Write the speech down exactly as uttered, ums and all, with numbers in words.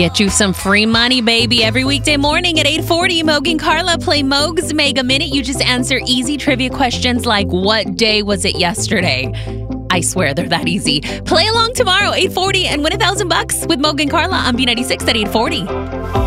Get you some free money, baby. Every weekday morning at eight forty, Moog and Carla play Moog's Mega Minute. You just answer easy trivia questions like, what day was it yesterday? I swear they're that easy. Play along tomorrow, eight forty, and win a thousand bucks with Moog and Carla on B ninety-six at eight forty.